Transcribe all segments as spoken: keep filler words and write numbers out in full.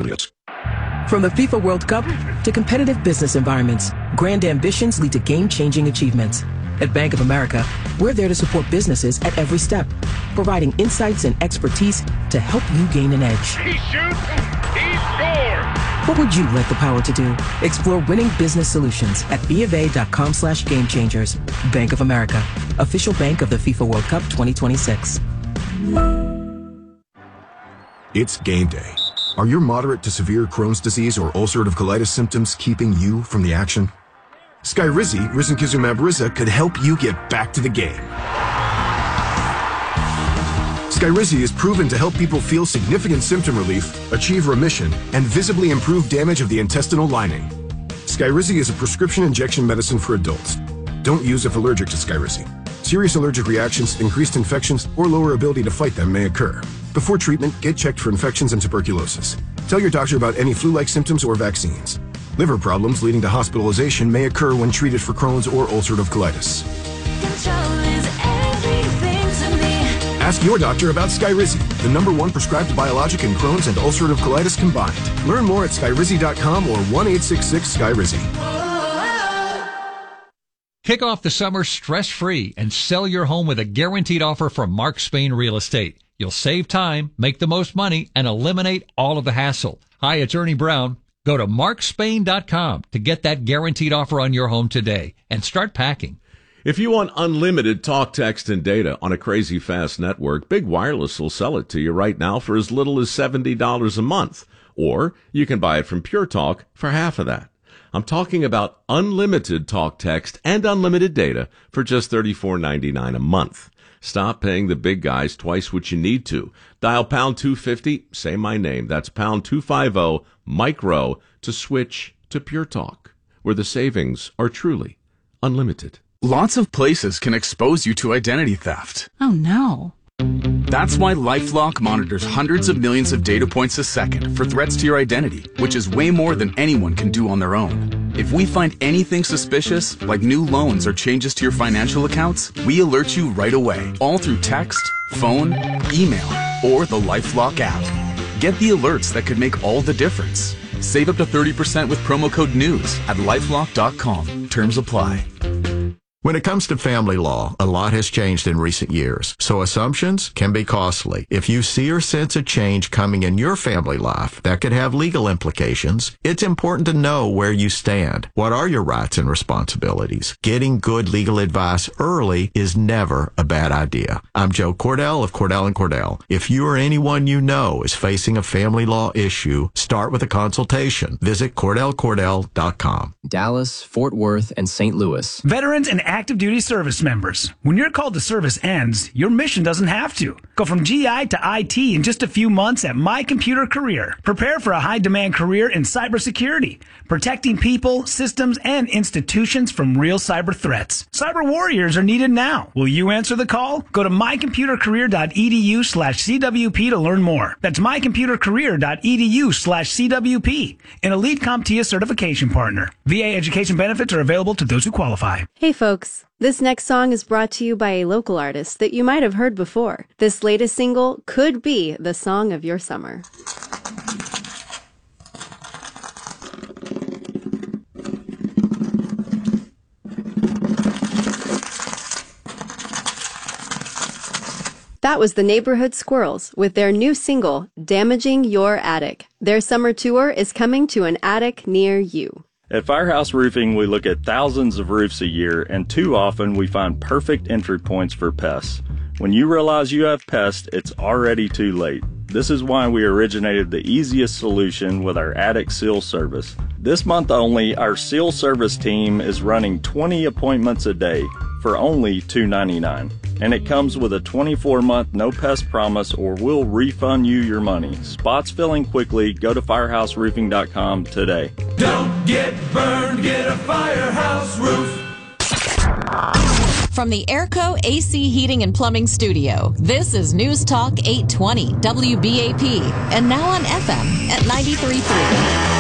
affiliates. From the FIFA World Cup to competitive business environments, grand ambitions lead to game-changing achievements. At Bank of America, we're there to support businesses at every step, providing insights and expertise to help you gain an edge. He shoots, he scores! What would you like the power to do? Explore winning business solutions at BofA.com slash game changers. Bank of America, official bank of the FIFA World Cup twenty twenty-six. It's game day. Are your moderate to severe Crohn's disease or ulcerative colitis symptoms keeping you from the action? Skyrizi, risankizumab Riza, could help you get back to the game. Skyrizi is proven to help people feel significant symptom relief, achieve remission, and visibly improve damage of the intestinal lining. Skyrizi is a prescription injection medicine for adults. Don't use if allergic to Skyrizi. Serious allergic reactions, increased infections, or lower ability to fight them may occur. Before treatment, get checked for infections and tuberculosis. Tell your doctor about any flu-like symptoms or vaccines. Liver problems leading to hospitalization may occur when treated for Crohn's or ulcerative colitis. Control is everything to me. Ask your doctor about Skyrizi, the number one prescribed biologic in Crohn's and ulcerative colitis combined. Learn more at skyrizi dot com or one eight six six Skyrizi. Kick off the summer stress-free and sell your home with a guaranteed offer from Mark Spain Real Estate. You'll save time, make the most money, and eliminate all of the hassle. Hi, it's Ernie Brown. Go to mark spain dot com to get that guaranteed offer on your home today and start packing. If you want unlimited talk, text, and data on a crazy fast network, Big Wireless will sell it to you right now for as little as seventy dollars a month. Or you can buy it from Pure Talk for half of that. I'm talking about unlimited talk, text, and unlimited data for just thirty-four ninety-nine a month. Stop paying the big guys twice what you need to. Dial pound two fifty, say my name. That's pound two fifty, micro, to switch to Pure Talk, where the savings are truly unlimited. Lots of places can expose you to identity theft. Oh, no. That's why LifeLock monitors hundreds of millions of data points a second for threats to your identity, which is way more than anyone can do on their own. If we find anything suspicious, like new loans or changes to your financial accounts, we alert you right away, all through text, phone, email, or the LifeLock app. Get the alerts that could make all the difference. Save up to thirty percent with promo code NEWS at lifelock dot com. Terms apply. When it comes to family law, a lot has changed in recent years, so assumptions can be costly. If you see or sense a change coming in your family life that could have legal implications, it's important to know where you stand. What are your rights and responsibilities? Getting good legal advice early is never a bad idea. I'm Joe Cordell of Cordell and Cordell. If you or anyone you know is facing a family law issue, start with a consultation. Visit cordell cordell dot com. Dallas, Fort Worth, and Saint Louis. Veterans and active duty service members. When your call to service ends, your mission doesn't have to. Go from G I to I T in just a few months at My Computer Career. Prepare for a high-demand career in cybersecurity, protecting people, systems, and institutions from real cyber threats. Cyber warriors are needed now. Will you answer the call? Go to my computer career dot e d u slash c w p to learn more. That's my computer career dot e d u slash c w p, an Elite CompTIA certification partner. V A education benefits are available to those who qualify. Hey folks, this next song is brought to you by a local artist that you might have heard before. This latest single could be the song of your summer. That was the Neighborhood Squirrels with their new single, Damaging Your Attic. Their summer tour is coming to an attic near you. At Firehouse Roofing, we look at thousands of roofs a year, and too often we find perfect entry points for pests. When you realize you have pests, it's already too late. This is why we originated the easiest solution with our attic seal service. This month only, our seal service team is running twenty appointments a day for only two ninety-nine. And it comes with a twenty-four month no pest promise, or we'll refund you your money. Spots filling quickly. Go to firehouse roofing dot com today. Don't get burned, get a Firehouse Roof. From the Airco A C Heating and Plumbing Studio, this is News Talk eight twenty W B A P, and now on F M at ninety-three point three.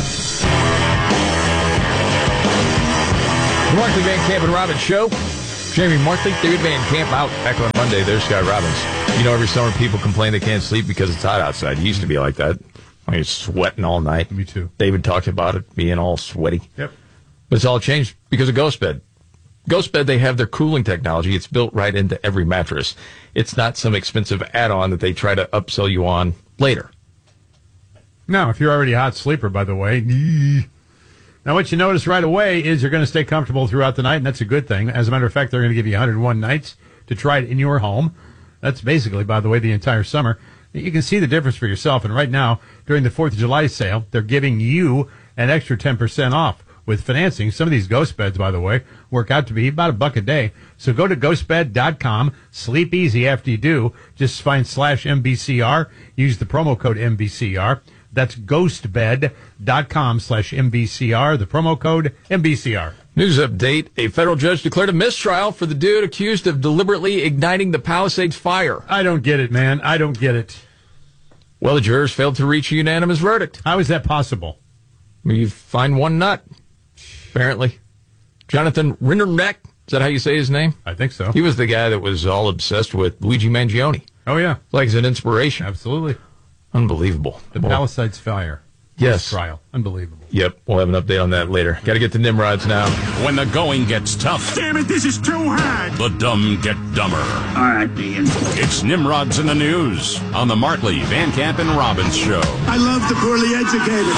Markley Van Camp and Robbins Show. Jamie Markley, David Van Camp out back on Monday. There's Scott Robbins. You know, every summer people complain they can't sleep because it's hot outside. It used to be like that. I mean, sweating all night. Me too. David talked about it being all sweaty. Yep. But it's all changed because of GhostBed. GhostBed, they have their cooling technology. It's built right into every mattress. It's not some expensive add-on that they try to upsell you on later. No, if you're already a hot sleeper, by the way. Now, what you notice right away is you're going to stay comfortable throughout the night, and that's a good thing. As a matter of fact, they're going to give you one hundred one nights to try it in your home. That's basically, by the way, the entire summer. You can see the difference for yourself. And right now, during the fourth of July sale, they're giving you an extra ten percent off with financing. Some of these ghost beds, by the way, work out to be about a buck a day. So go to ghost bed dot com. Sleep easy after you do. Just find slash M B C R. Use the promo code M B C R. That's ghostbed dot com slash M B C R. The promo code M B C R. News update. A federal judge declared a mistrial for the dude accused of deliberately igniting the Palisades fire. I don't get it, man. I don't get it. Well, the jurors failed to reach a unanimous verdict. How is that possible? You find one nut, apparently. Jonathan Rinderneck, is that how you say his name? I think so. He was the guy that was all obsessed with Luigi Mangione. Oh, yeah. Like as an inspiration. Absolutely. Unbelievable. The well, Palisades fire. Yes. Trial. Unbelievable. Yep. We'll have an update on that later. Got to get to Nimrods now. When the going gets tough. Damn it, this is too hard. The dumb get dumber. All right, Dean. It's Nimrods in the News on the Markley, Van Camp, and Robbins Show. I love the poorly educated.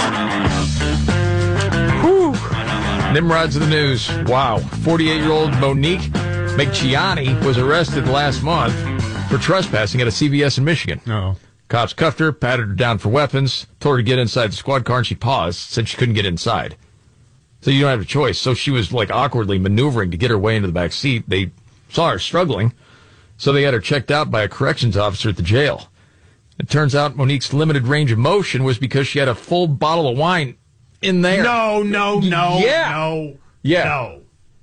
Whew. Nimrods in the News. Wow. forty-eight-year-old Monique McChiani was arrested last month for trespassing at a C V S in Michigan. No. Cops cuffed her, patted her down for weapons, told her to get inside the squad car, and she paused, said she couldn't get inside. So you don't have a choice. So she was like awkwardly maneuvering to get her way into the back seat. They saw her struggling, so they had her checked out by a corrections officer at the jail. It turns out Monique's limited range of motion was because she had a full bottle of wine in there. No, no, no, yeah. no, yeah. no.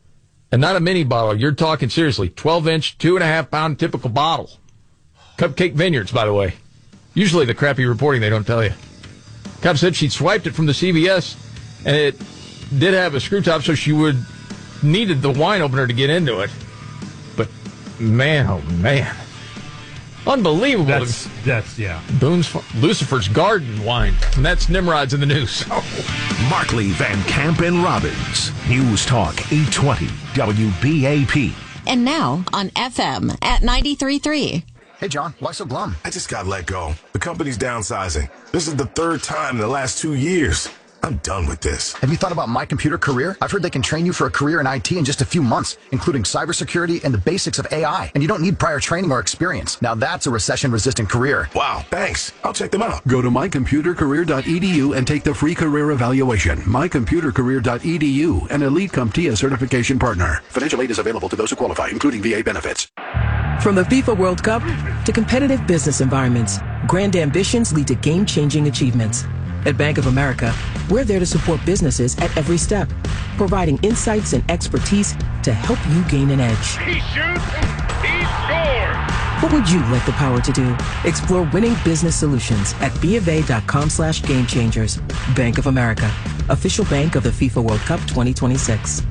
And not a mini bottle. You're talking seriously. twelve-inch, two and a half pound typical bottle. Cupcake Vineyards, by the way. Usually the crappy reporting they don't tell you. Cops said she'd swiped it from the C V S, and it did have a screw top, so she would needed the wine opener to get into it. But man, oh man, unbelievable! That's that's yeah. Boone's Lucifer's Garden wine, and that's Nimrods in the News. Markley, Van Camp, and Robbins. News Talk eight twenty W B A P. And now on F M at ninety-three point three. Hey, John, why so glum? I just got let go. The company's downsizing. This is the third time in the last two years. I'm done with this. Have you thought about My Computer Career? I've heard they can train you for a career in I T in just a few months, including cybersecurity and the basics of A I. And you don't need prior training or experience. Now that's a recession-resistant career. Wow, thanks. I'll check them out. Go to my computer career dot e d u and take the free career evaluation. my computer career dot e d u, an Elite CompTIA certification partner. Financial aid is available to those who qualify, including V A benefits. From the FIFA World Cup to competitive business environments, grand ambitions lead to game-changing achievements. At Bank of America, we're there to support businesses at every step, providing insights and expertise to help you gain an edge. He shoots, he scores! What would you like the power to do? Explore winning business solutions at B of A dot com slash game changers. Bank of America, official bank of the FIFA World Cup twenty twenty-six.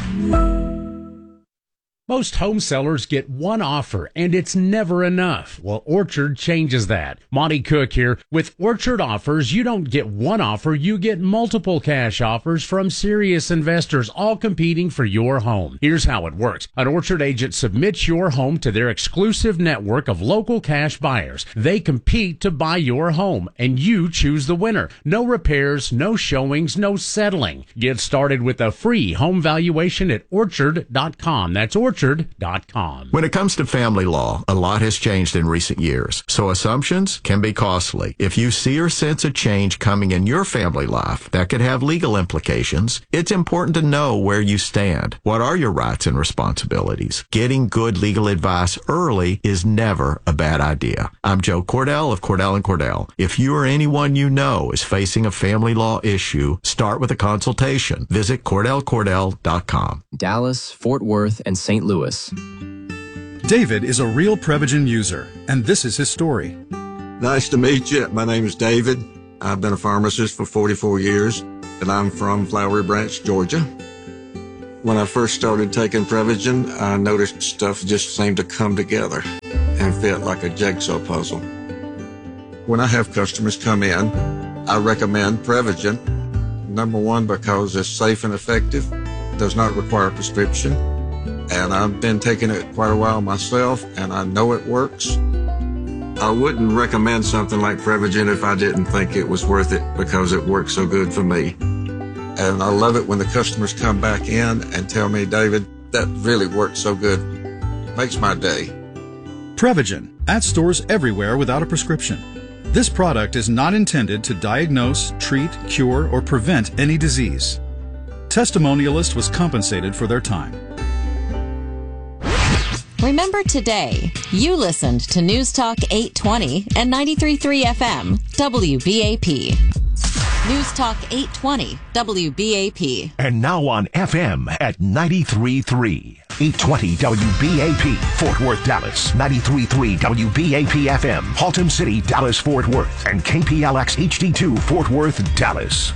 Most home sellers get one offer, and it's never enough. Well, Orchard changes that. Monty Cook here. With Orchard offers, you don't get one offer, you get multiple cash offers from serious investors, all competing for your home. Here's how it works. An Orchard agent submits your home to their exclusive network of local cash buyers. They compete to buy your home, and you choose the winner. No repairs, no showings, no settling. Get started with a free home valuation at orchard dot com. That's orchard dot com. When it comes to family law, a lot has changed in recent years, so assumptions can be costly. If you see or sense a change coming in your family life that could have legal implications, it's important to know where you stand. What are your rights and responsibilities? Getting good legal advice early is never a bad idea. I'm Joe Cordell of Cordell and Cordell. If you or anyone you know is facing a family law issue, start with a consultation. Visit cordell cordell dot com. Dallas, Fort Worth, and Saint Louis. David is a real Prevagen user, and this is his story. Nice to meet you. My name is David. I've been a pharmacist for forty-four years, and I'm from Flowery Branch, Georgia. When I first started taking Prevagen, I noticed stuff just seemed to come together and fit like a jigsaw puzzle. When I have customers come in, I recommend Prevagen. Number one, because it's safe and effective, does not require a prescription, and I've been taking it quite a while myself, and I know it works. I wouldn't recommend something like Prevagen if I didn't think it was worth it because it works so good for me. And I love it when the customers come back in and tell me, David, that really works so good. Makes my day. Prevagen, at stores everywhere without a prescription. This product is not intended to diagnose, treat, cure, or prevent any disease. Testimonialist was compensated for their time. Remember today, you listened to News Talk eight twenty and ninety-three point three F M, W B A P. News Talk eight twenty, W B A P. And now on F M at ninety-three point three. eight twenty W B A P, Fort Worth, Dallas. ninety-three point three W B A P F M, Haltom City, Dallas, Fort Worth. And K P L X H D two, Fort Worth, Dallas.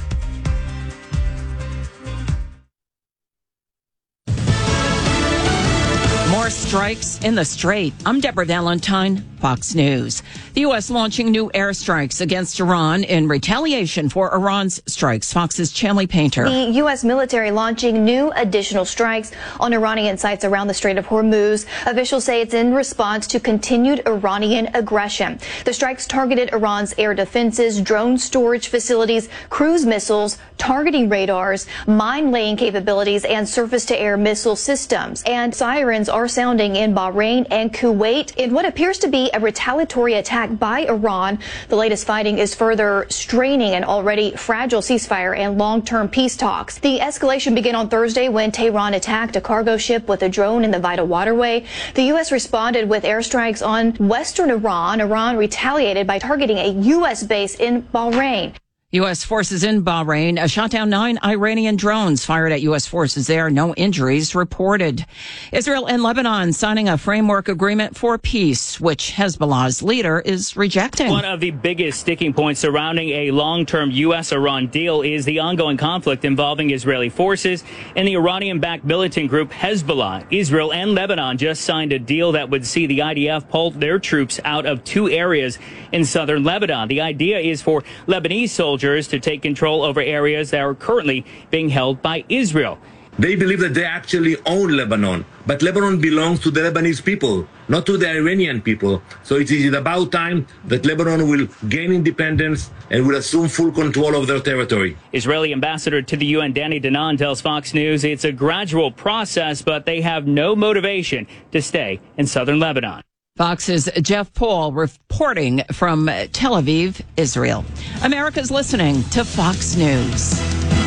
More strikes in the Strait. I'm Deborah Valentine, Fox News. The U S launching new airstrikes against Iran in retaliation for Iran's strikes. Fox's Chamley Painter. The U S military launching new additional strikes on Iranian sites around the Strait of Hormuz. Officials say it's in response to continued Iranian aggression. The strikes targeted Iran's air defenses, drone storage facilities, cruise missiles, targeting radars, mine-laying capabilities, and surface-to-air missile systems. And sirens are sounding in Bahrain and Kuwait in what appears to be a retaliatory attack by Iran. The latest fighting is further straining an already fragile ceasefire and long-term peace talks. The escalation began on Thursday when Tehran attacked a cargo ship with a drone in the vital waterway. The U S responded with airstrikes on western Iran. Iran retaliated by targeting a U S base in Bahrain. U S forces in Bahrain shot down nine Iranian drones fired at U S forces there. No injuries reported. Israel and Lebanon signing a framework agreement for peace, which Hezbollah's leader is rejecting. One of the biggest sticking points surrounding a long-term U S Iran deal is the ongoing conflict involving Israeli forces and the Iranian-backed militant group Hezbollah. Israel and Lebanon just signed a deal that would see the I D F pull their troops out of two areas in southern Lebanon. The idea is for Lebanese soldiers to take control over areas that are currently being held by Israel. They believe that they actually own Lebanon, but Lebanon belongs to the Lebanese people, not to the Iranian people. So it is about time that Lebanon will gain independence and will assume full control of their territory. Israeli ambassador to the U N, Danny Danon, tells Fox News it's a gradual process, but they have no motivation to stay in southern Lebanon. Fox's Jeff Paul reporting from Tel Aviv, Israel. America's listening to Fox News.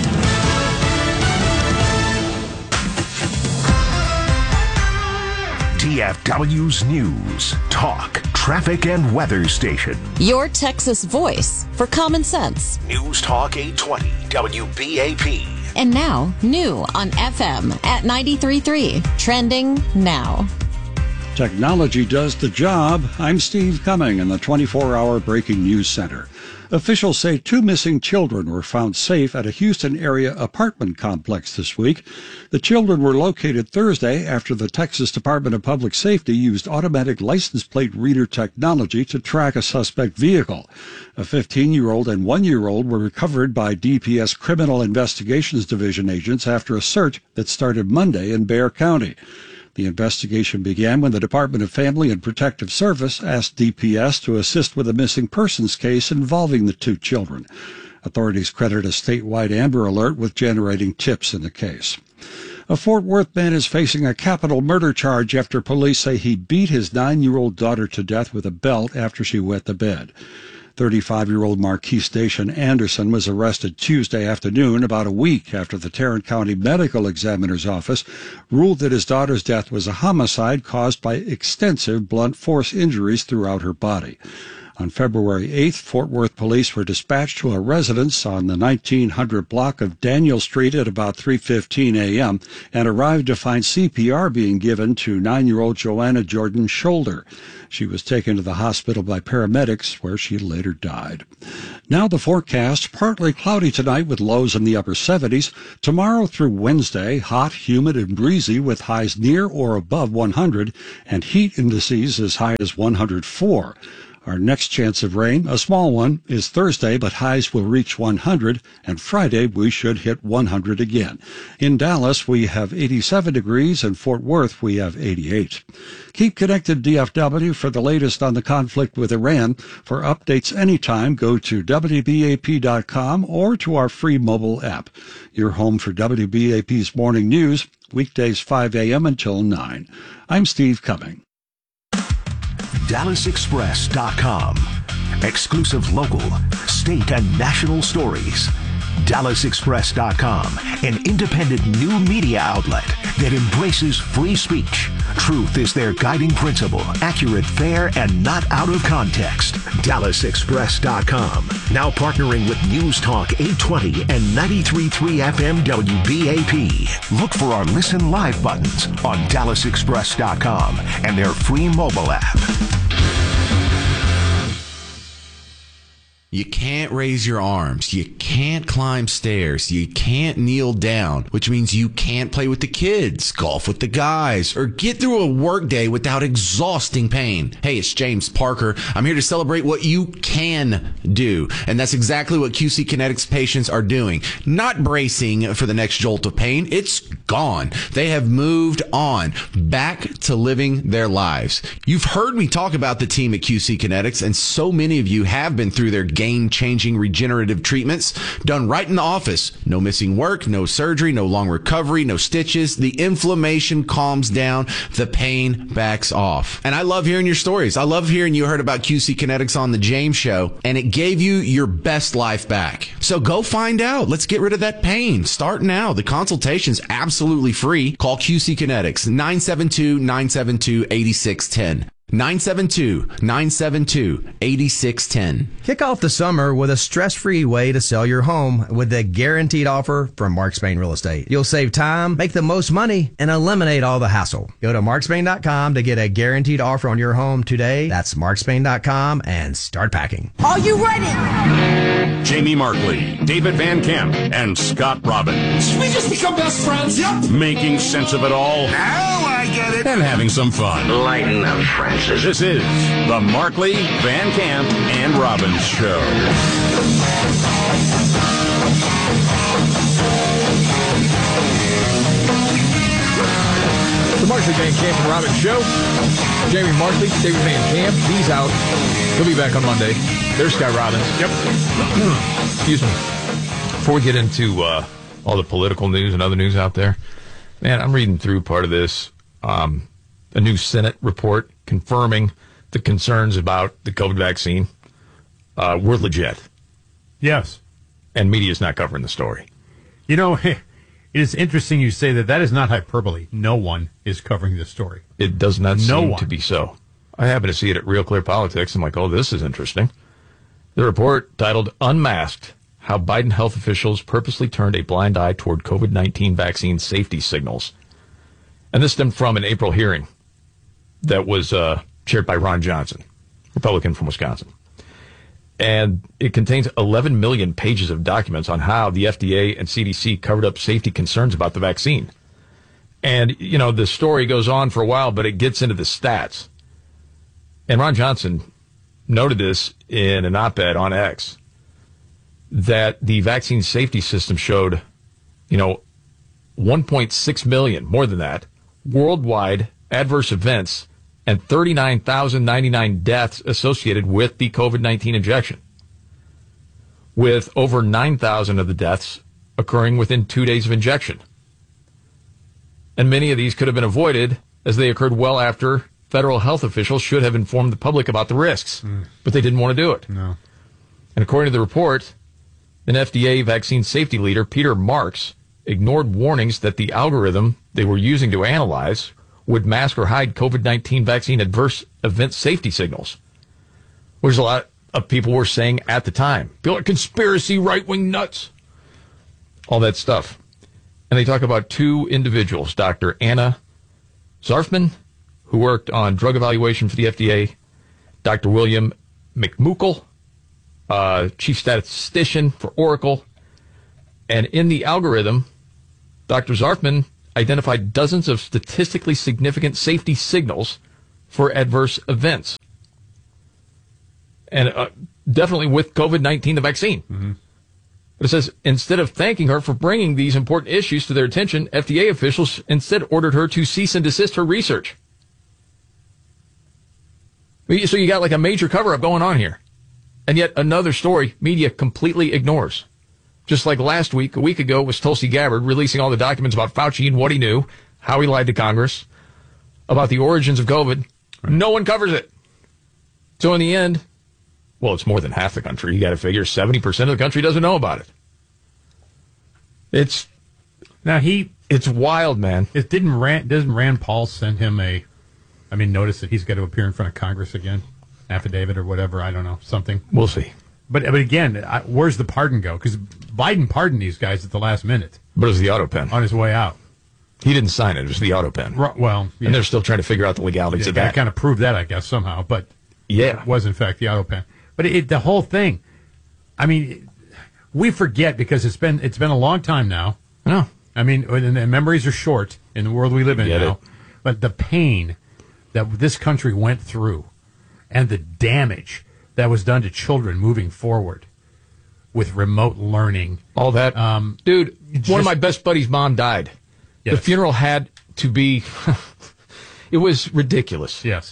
T F W's News, Talk, Traffic, and Weather Station. Your Texas voice for common sense. News Talk eight twenty W B A P. And now, new on F M at ninety-three point three. Trending now. Technology does the job. I'm Steve Cumming in the twenty-four hour Breaking News Center. Officials say two missing children were found safe at a Houston area apartment complex this week. The children were located Thursday after the Texas Department of Public Safety used automatic license plate reader technology to track a suspect vehicle. A fifteen-year-old and one-year-old were recovered by D P S Criminal Investigations Division agents after a search that started Monday in Bexar County. The investigation began when the Department of Family and Protective Service asked D P S to assist with a missing persons case involving the two children. Authorities credit a statewide Amber Alert with generating tips in the case. A Fort Worth man is facing a capital murder charge after police say he beat his nine-year-old daughter to death with a belt after she wet the bed. thirty-five-year-old Marquise Station Anderson was arrested Tuesday afternoon, about a week after the Tarrant County Medical Examiner's Office ruled that his daughter's death was a homicide caused by extensive blunt force injuries throughout her body. On February eighth, Fort Worth police were dispatched to a residence on the nineteen hundred block of Daniel Street at about three fifteen a.m. and arrived to find C P R being given to nine-year-old Joanna Jordan's shoulder. She was taken to the hospital by paramedics, where she later died. Now the forecast, partly cloudy tonight with lows in the upper seventies. Tomorrow through Wednesday, hot, humid, and breezy with highs near or above one hundred, and heat indices as high as one hundred four. Our next chance of rain, a small one, is Thursday, but highs will reach one hundred, and Friday we should hit one hundred again. In Dallas, we have eighty-seven degrees, and Fort Worth, we have eighty-eight. Keep connected, D F W, for the latest on the conflict with Iran. For updates anytime, go to W B A P dot com or to our free mobile app. You're home for W B A P's Morning News, weekdays five a.m. until nine. I'm Steve Cumming. Dallas Express dot com. Exclusive local, state, and national stories. Dallas Express dot com, an independent new media outlet that embraces free speech. Truth is their guiding principle, accurate, fair, and not out of context. Dallas Express dot com, now partnering with News Talk eight twenty and ninety-three point three F M W B A P. Look for our Listen Live buttons on Dallas Express dot com and their free mobile app. You can't raise your arms. You can't climb stairs. You can't kneel down, which means you can't play with the kids, golf with the guys, or get through a workday without exhausting pain. Hey, it's James Parker. I'm here to celebrate what you can do. And that's exactly what Q C Kinetics patients are doing. Not bracing for the next jolt of pain. It's gone. They have moved on, back to living their lives. You've heard me talk about the team at Q C Kinetics, and so many of you have been through their game-changing regenerative treatments done right in the office. No missing work, no surgery, no long recovery, no stitches. The inflammation calms down, the pain backs off. And I love hearing your stories. I love hearing you heard about Q C Kinetics on the James Show, and it gave you your best life back. So go find out. Let's get rid of that pain. Start now. The consultation's absolutely free. Call Q C Kinetics, nine seven two, nine seven two, eight six one zero. nine seven two, nine seven two, eight six one zero. Kick off the summer with a stress-free way to sell your home with the guaranteed offer from Mark Spain Real Estate. You'll save time, make the most money, and eliminate all the hassle. Go to mark spain dot com to get a guaranteed offer on your home today. That's mark spain dot com and start packing. Are you ready? Jamie Markley, David Van Camp, and Scott Robbins. Did we just become best friends? Yep. Making sense of it all. Now I get it. And having some fun. Lighten up, Francis. This is the Markley, Van Camp, and Robbins Show. The Markley, Van Camp, and Robbins Show. Jamie Markley, David Van Camp. He's out. He'll be back on Monday. There's Scott Robbins. Yep. Excuse me. Before we get into uh, all the political news and other news out there, man, I'm reading through part of this. Um, a new Senate report confirming the concerns about the COVID vaccine uh, were legit. Yes. And media is not covering the story. You know, it is interesting you say that. That is not hyperbole. No one is covering this story. It does not no seem one. to be so. I happen to see it at Real Clear Politics. I'm like, oh, this is interesting. The report, titled Unmasked, How Biden Health Officials Purposely Turned a Blind Eye Toward COVID nineteen Vaccine Safety Signals. And this stemmed from an April hearing that was uh, chaired by Ron Johnson, Republican from Wisconsin. And it contains eleven million pages of documents on how the F D A and C D C covered up safety concerns about the vaccine. And, you know, the story goes on for a while, but it gets into the stats. And Ron Johnson noted this in an op-ed on X, that the vaccine safety system showed, you know, one point six million, more than that, worldwide adverse events and thirty-nine thousand ninety-nine deaths associated with the COVID nineteen injection, with over nine thousand of the deaths occurring within two days of injection. And many of these could have been avoided, as they occurred well after federal health officials should have informed the public about the risks, mm. but they didn't want to do it. No. And according to the report, an F D A vaccine safety leader, Peter Marks, ignored warnings that the algorithm they were using to analyze would mask or hide COVID nineteen vaccine adverse event safety signals, which a lot of people were saying at the time. People are conspiracy right-wing nuts. All that stuff. And they talk about two individuals, Doctor Anna Zarfman, who worked on drug evaluation for the F D A, Doctor William McMukel, uh, chief statistician for Oracle. And in the algorithm, Doctor Zarfman identified dozens of statistically significant safety signals for adverse events. And uh, definitely with COVID nineteen, the vaccine. Mm-hmm. But it says, instead of thanking her for bringing these important issues to their attention, F D A officials instead ordered her to cease and desist her research. So you got like a major cover-up going on here. And yet another story media completely ignores. Just like last week, a week ago, was Tulsi Gabbard releasing all the documents about Fauci and what he knew, how he lied to Congress, about the origins of COVID. Right. No one covers it. So in the end, well, it's more than half the country. You got to figure seventy percent of the country doesn't know about it. It's now he. It's wild, man. It didn't Rand, doesn't Rand Paul send him a, I mean, notice that he's got to appear in front of Congress again, affidavit or whatever. I don't know, something. We'll see. But but again, I, where's the pardon go? Because Biden pardoned these guys at the last minute. But it was the auto pen on his way out. He didn't sign it. It was the auto pen. Right, well, yeah. And they're still trying to figure out the legalities yeah, of that. kind of proved that, I guess, somehow. But yeah, it was in fact the auto pen. But it, the whole thing, I mean, we forget because it's been it's been a long time now. No, I mean, and, and memories are short in the world we live in Get now. It. But the pain that this country went through, and the damage that was done to children moving forward with remote learning, all that, um, dude. Just, one of my best buddies' mom died. Yes. The funeral had to be. It was ridiculous. Yes.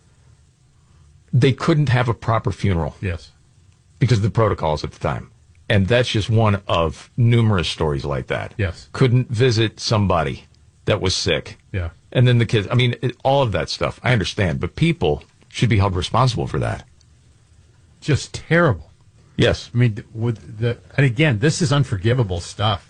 They couldn't have a proper funeral. Yes. Because of the protocols at the time. And that's just one of numerous stories like that. Yes. Couldn't visit somebody that was sick. Yeah. And then the kids, I mean, it, all of that stuff, I understand. But people should be held responsible for that. Just terrible. Yes. I mean, with the, and again, this is unforgivable stuff.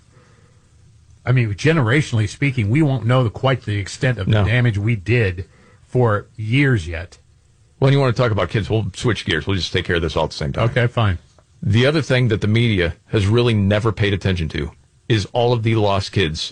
I mean, generationally speaking, we won't know the, quite the extent of the No. damage we did for years yet. Well, you want to talk about kids, we'll switch gears. We'll just take care of this all at the same time. Okay, fine. The other thing that the media has really never paid attention to is all of the lost kids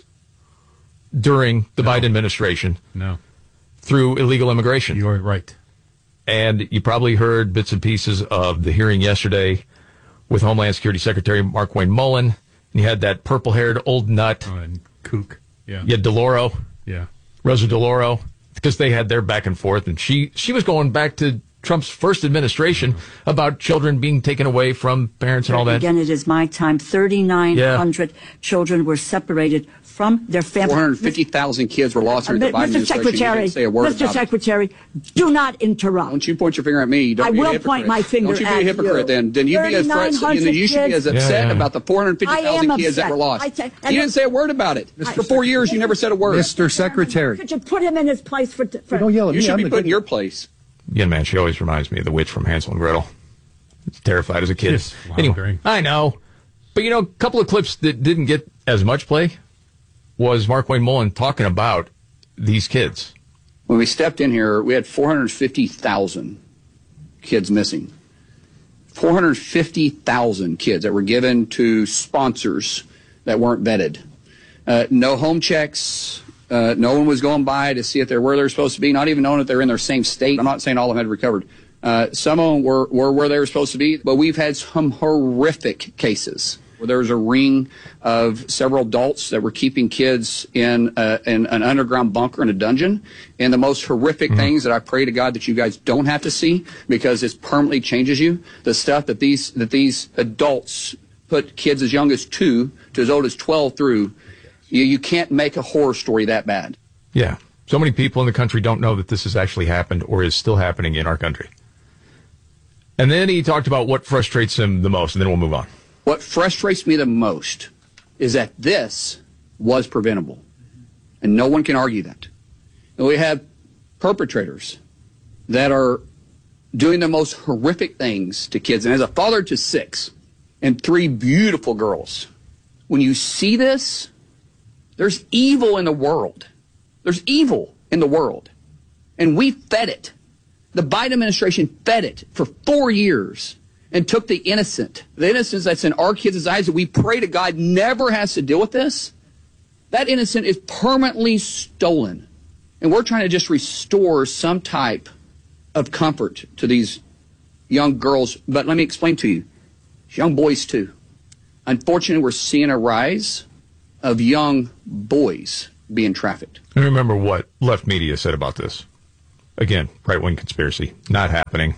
during the No. Biden administration No. through illegal immigration. You're right. And you probably heard bits and pieces of the hearing yesterday with Homeland Security Secretary Markwayne Mullen. And you had that purple-haired old nut. Oh, and kook. Yeah. You had DeLauro. Yeah. Rosa DeLauro. Because they had their back and forth. And she, she was going back to Trump's first administration mm-hmm. about children being taken away from parents and all that. Again, it is my time. thirty-nine hundred yeah. children were separated from their families. four hundred fifty thousand kids were lost during the Biden administration. Mister Secretary, say a word Mister about Secretary, it. do not interrupt. Don't you point your finger at me. Don't I be will a hypocrite. point my finger Don't you be at a hypocrite you. then. Then you be as you, you should be as upset yeah, yeah. about the four hundred fifty thousand kids upset. that were lost. I say, you didn't say a word about it. I, For four years, you never said a word. Mister Secretary. Could you put him in his place for... for don't yell at you me. should I'm be the put good in your place. Yeah, man, she always reminds me of the witch from Hansel and Gretel. Terrified as a kid. Just anyway, I know. But, you know, a couple of clips that didn't get as much play was Markwayne Mullen talking about these kids. When we stepped in here, we had four hundred fifty thousand kids missing. four hundred fifty thousand kids that were given to sponsors that weren't vetted. Uh, no home checks. Uh, no one was going by to see if they're where they're supposed to be, not even knowing if they're in their same state. I'm not saying all of them had recovered. Uh, some of them were, were where they were supposed to be, but we've had some horrific cases where there was a ring of several adults that were keeping kids in, uh, in an underground bunker in a dungeon. And the most horrific mm-hmm. things that I pray to God that you guys don't have to see, because it permanently changes you, the stuff that these, that these adults put kids as young as two to as old as twelve through. You, you can't make a horror story that bad. Yeah. So many people in the country don't know that this has actually happened or is still happening in our country. And then he talked about what frustrates him the most, and then we'll move on. What frustrates me the most is that this was preventable. And no one can argue that. And we have perpetrators that are doing the most horrific things to kids. And as a father to six and three beautiful girls, when you see this, there's evil in the world. There's evil in the world. And we fed it. The Biden administration fed it for four years and took the innocent, the innocence that's in our kids' eyes that we pray to God never has to deal with this. That innocent is permanently stolen. And we're trying to just restore some type of comfort to these young girls. But let me explain to you, young boys too. Unfortunately, we're seeing a rise of young boys being trafficked. And remember what left media said about this. Again, right-wing conspiracy. Not happening.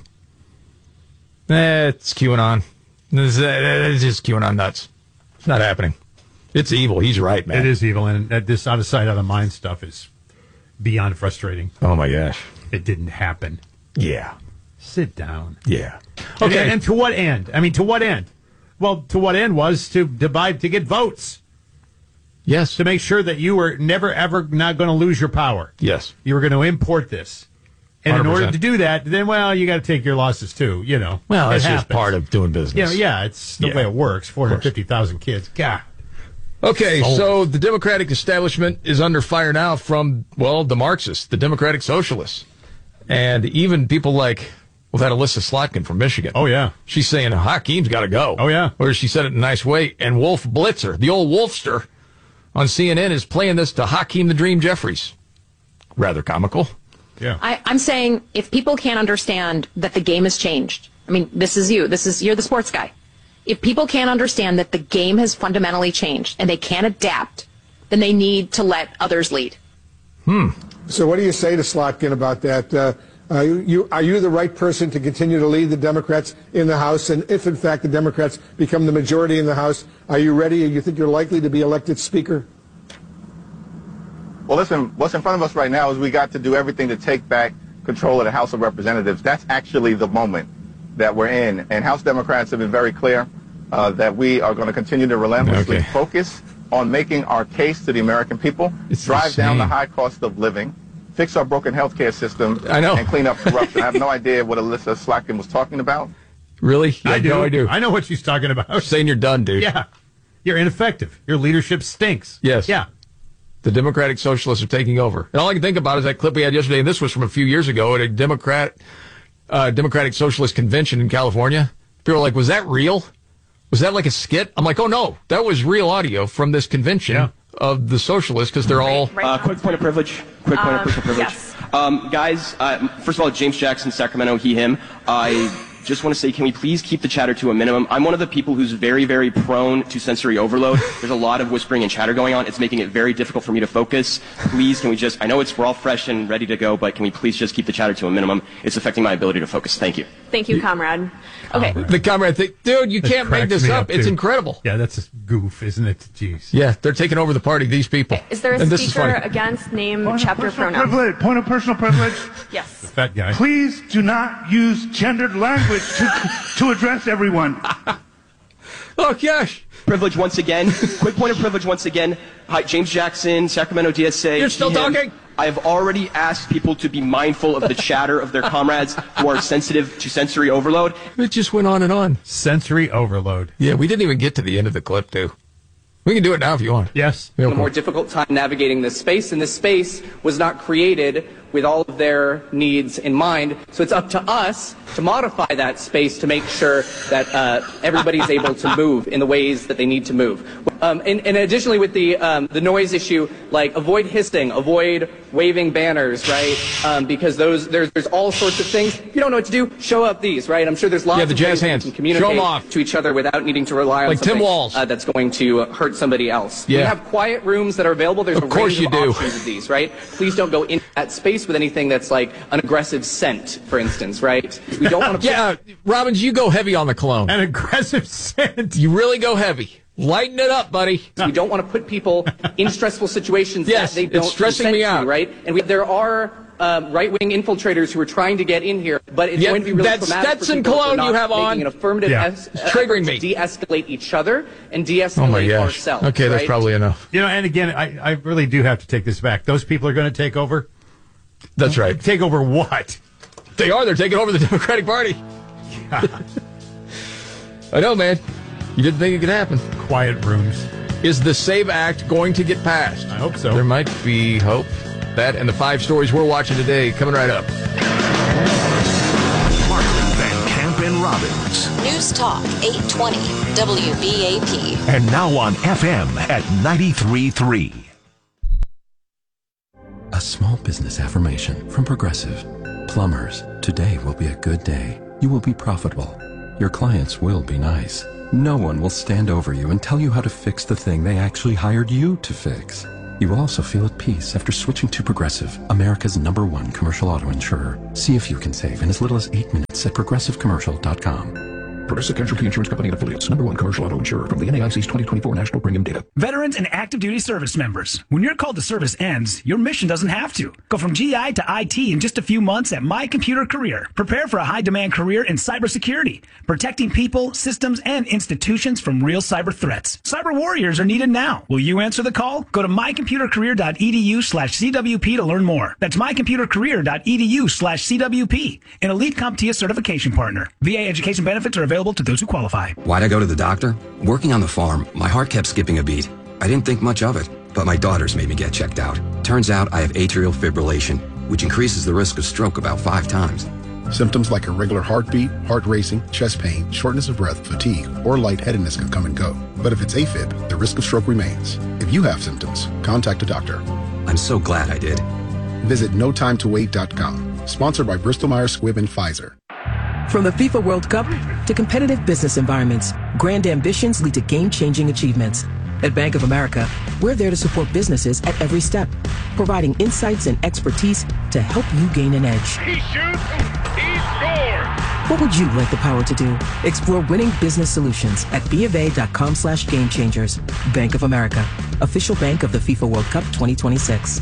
Eh, it's QAnon. It's, it's just QAnon nuts. It's not happening. It's evil. He's right, man. It is evil, and this out-of-sight, out-of-mind stuff is beyond frustrating. Oh, my gosh. It didn't happen. Yeah. Sit down. Yeah. Okay, and, and to what end? I mean, to what end? Well, to what end was to divide, to get votes. Yes. To make sure that you were never, ever not going to lose your power. Yes. You were going to import this. And one hundred percent. in order to do that, then, well, you got to take your losses, too, you know. Well, it it's happens. just part of doing business. Yeah, yeah, it's the Yeah. way it works. four hundred fifty thousand kids. God. Okay, Oh. so the Democratic establishment is under fire now from, well, the Marxists, the Democratic Socialists. And even people like, well, that Alyssa Slotkin from Michigan. Oh, yeah. She's saying Hakeem's got to go. Oh, yeah. Or she said it in a nice way. And Wolf Blitzer, the old Wolfster, on C N N is playing this to Hakeem the Dream Jeffries. Rather comical. Yeah. I, I'm saying if people can't understand that the game has changed, I mean, this is you. This is you're the sports guy. If people can't understand that the game has fundamentally changed and they can't adapt, then they need to let others lead. Hmm. So what do you say to Slotkin about that? Uh, uh, you, are you the right person to continue to lead the Democrats in the House? And if, in fact, the Democrats become the majority in the House, are you ready? You think you're likely to be elected Speaker? Well, listen, what's in front of us right now is we got to do everything to take back control of the House of Representatives. That's actually the moment that we're in. And House Democrats have been very clear uh, that we are going to continue to relentlessly Okay. focus on making our case to the American people, It's drive down the insane. high cost of living, fix our broken health care system, I know. and clean up corruption. I have no idea what Alyssa Slotkin was talking about. Really? You I have do. No, I do. I know what she's talking about. Saying you're done, dude. Yeah. You're ineffective. Your leadership stinks. Yes. Yeah. The Democratic Socialists are taking over. And all I can think about is that clip we had yesterday, and this was from a few years ago at a Democrat, uh, Democratic Socialist convention in California. People were like, was that real? Was that like a skit? I'm like, oh, no. That was real audio from this convention Yeah. of the socialists because they're all... Uh, quick point of privilege. Quick point Um, of personal privilege. yes. Um, guys, uh, first of all, James Jackson, Sacramento, he, him. I just want to say, can we please keep the chatter to a minimum? I'm one of the people who's very, very prone to sensory overload. There's a lot of whispering and chatter going on. It's making it very difficult for me to focus. Please, can we just, I know it's, we're all fresh and ready to go, but can we please just keep the chatter to a minimum? It's affecting my ability to focus. Thank you. Thank you, comrade. Okay. The comrade thing, dude, you That can't make cracks this me up. It's too. incredible. Yeah, that's a goof, isn't it? Jeez. Yeah, they're taking over the party, these people. Is there a and this is speaker funny. against name, Point of chapter, personal pronoun? privilege. Point of personal privilege. Yes. The fat guy. Please do not use gendered language to, to address everyone. Oh, gosh. Privilege once again. Quick point of privilege once again. Hi, James Jackson, Sacramento D S A. You're still he, him. talking? I have already asked people to be mindful of the chatter of their comrades who are sensitive to sensory overload. It just went on and on. Sensory overload. Yeah, we didn't even get to the end of the clip, too. We can do it now if you want. Yes. Yeah, A okay. more difficult time navigating this space, and this space was not created with all of their needs in mind. So it's up to us to modify that space to make sure that uh, everybody's able to move in the ways that they need to move. Um, and, and additionally, with the um, the noise issue, like avoid hissing, avoid waving banners, right? Um, because those there's there's all sorts of things. If you don't know what to do, show up these, right? I'm sure there's lots Yeah, the of jazz ways hands. we can communicate Show 'em off. to each other without needing to rely on Like Tim something Walz. uh, that's going to hurt somebody else. Yeah. We have quiet rooms that are available. There's Of a course range you of do. options of these, right? Please don't go in that space with anything that's like an aggressive scent, for instance, right? We don't want to. Yeah, Robbins, you go heavy on the cologne. An aggressive scent. You really go heavy. Lighten it up, buddy. We don't want to put people in stressful situations Yes, that they it's don't stressing consent me to, out. right? And we, there are um, right-wing infiltrators who are trying to get in here, but it's Yeah, going to be really that traumatic Stetson for people cologne for not you have making on. an affirmative Yeah. es- It's triggering effort me. to de-escalate each other and de-escalate Oh, my gosh. ourselves. Okay, that's right? probably enough. You know, and again, I, I really do have to take this back. Those people are going to take over. That's right. Take over what? They are. They're taking over the Democratic Party. I know, man. You didn't think it could happen. Quiet rooms. Is the SAVE Act going to get passed? I hope so. There might be hope. That and the five stories we're watching today coming right up. Robbins. News Talk eight twenty W B A P. And now on F M at ninety-three point three. A small business affirmation from Progressive. Plumbers, today will be a good day. You will be profitable. Your clients will be nice. No one will stand over you and tell you how to fix the thing they actually hired you to fix. You will also feel at peace after switching to Progressive, America's number one commercial auto insurer. See if you can save in as little as eight minutes at progressive commercial dot com. Progressive Casualty Insurance Company and affiliates. Number one commercial auto insurer from the N A I C's twenty twenty-four National Premium Data. Veterans and active duty service members. When your call to service ends, your mission doesn't have to. Go from G I to I T in just a few months at My Computer Career. Prepare for a high-demand career in cybersecurity, protecting people, systems, and institutions from real cyber threats. Cyber warriors are needed now. Will you answer the call? Go to mycomputercareer.edu slash CWP to learn more. That's mycomputercareer.edu slash CWP, an elite CompTIA certification partner. V A education benefits are available to those who qualify. Why'd I go to the doctor? Working on the farm, my heart kept skipping a beat. I didn't think much of it, but my daughters made me get checked out. Turns out I have atrial fibrillation, which increases the risk of stroke about five times. Symptoms like irregular heartbeat, heart racing, chest pain, shortness of breath, fatigue, or lightheadedness can come and go. But if it's AFib, the risk of stroke remains. If you have symptoms, contact a doctor. I'm so glad I did. Visit no time to wait dot com. Sponsored by Bristol Myers Squibb and Pfizer. From the FIFA World Cup to competitive business environments, grand ambitions lead to game-changing achievements. At Bank of America, we're there to support businesses at every step, providing insights and expertise to help you gain an edge. He shoots, he scores! What would you like the power to do? Explore winning business solutions at BofA.com slash game changers. Bank of America, official bank of the FIFA World Cup twenty twenty-six.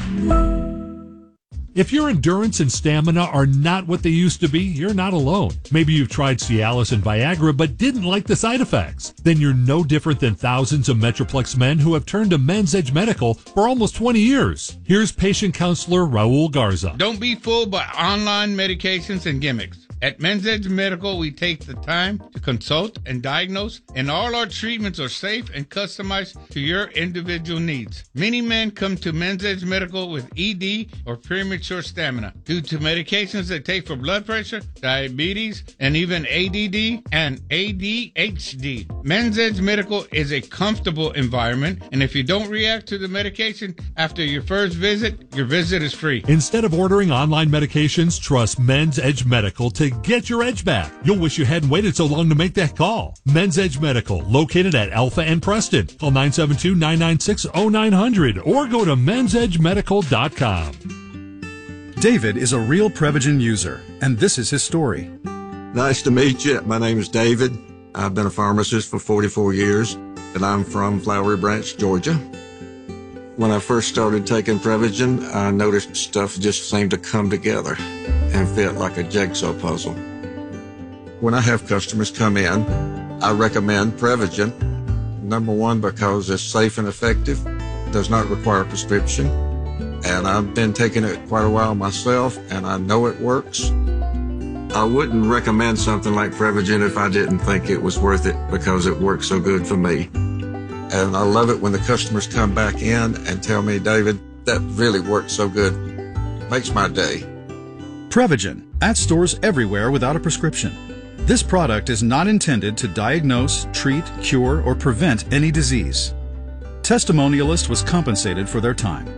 If your endurance and stamina are not what they used to be, you're not alone. Maybe you've tried Cialis and Viagra but didn't like the side effects. Then you're no different than thousands of Metroplex men who have turned to Men's Edge Medical for almost twenty years. Here's patient counselor Raul Garza. Don't be fooled by online medications and gimmicks. At Men's Edge Medical, we take the time to consult and diagnose, and all our treatments are safe and customized to your individual needs. Many men come to Men's Edge Medical with E D or premature stamina due to medications they take for blood pressure, diabetes, and even A D D and A D H D. Men's Edge Medical is a comfortable environment, and if you don't react to the medication after your first visit, your visit is free. Instead of ordering online medications, trust Men's Edge Medical to get your edge back. You'll wish you hadn't waited so long to make that call. Men's Edge Medical, located at Alpha and Preston. Call nine seven two, nine nine six, zero nine hundred or go to men's edge medical dot com. David is a real Prevagen user, and this is his story. Nice to meet you. My name is David. I've been a pharmacist for forty-four years, and I'm from Flowery Branch, Georgia. When I first started taking Prevagen, I noticed stuff just seemed to come together and fit like a jigsaw puzzle. When I have customers come in, I recommend Prevagen. Number one, because it's safe and effective, does not require a prescription, and I've been taking it quite a while myself, and I know it works. I wouldn't recommend something like Prevagen if I didn't think it was worth it because it works so good for me. And I love it when the customers come back in and tell me, David, that really works so good. Makes my day. Prevagen, at stores everywhere without a prescription. This product is not intended to diagnose, treat, cure, or prevent any disease. Testimonialist was compensated for their time.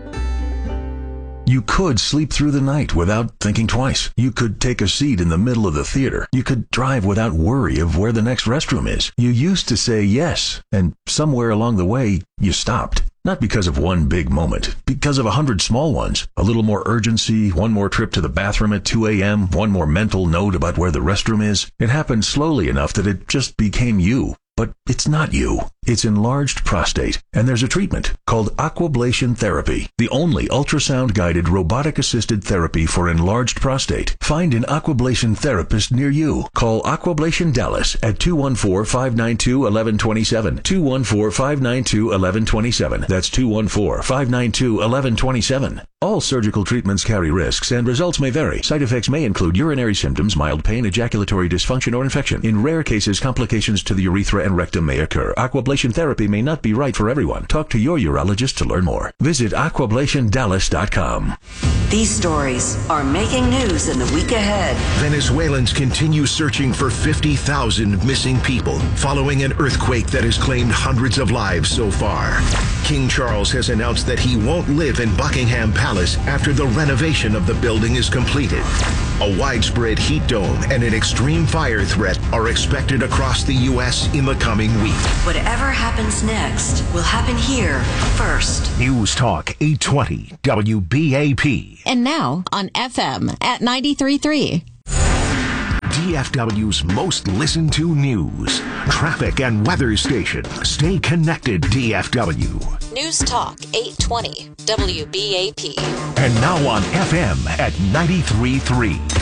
You could sleep through the night without thinking twice. You could take a seat in the middle of the theater. You could drive without worry of where the next restroom is. You used to say yes, and somewhere along the way, you stopped. Not because of one big moment, because of a hundred small ones. A little more urgency, one more trip to the bathroom at two a.m., one more mental note about where the restroom is. It happened slowly enough that it just became you. But it's not you. It's enlarged prostate, and there's a treatment called Aquablation Therapy, the only ultrasound-guided robotic-assisted therapy for enlarged prostate. Find an Aquablation therapist near you. Call Aquablation Dallas at two one four, five nine two, one one two seven, two one four, five nine two, one one two seven. That's two one four, five nine two, one one two seven. All surgical treatments carry risks, and results may vary. Side effects may include urinary symptoms, mild pain, ejaculatory dysfunction, or infection. In rare cases, complications to the urethra and rectum may occur. Aquablation therapy may not be right for everyone. Talk to your urologist to learn more. Visit aquablation dallas dot com. These stories are making news in the week ahead. Venezuelans continue searching for fifty thousand missing people following an earthquake that has claimed hundreds of lives so far. King Charles has announced that he won't live in Buckingham Palace after the renovation of the building is completed. A widespread heat dome and an extreme fire threat are expected across the U S in the coming week. Whatever happens next will happen here first. News Talk eight twenty W B A P. And now on F M at ninety-three point three. D F W's most listened to news, traffic, and weather station. Stay connected, D F W. News Talk eight twenty W B A P. And now on F M at ninety-three point three.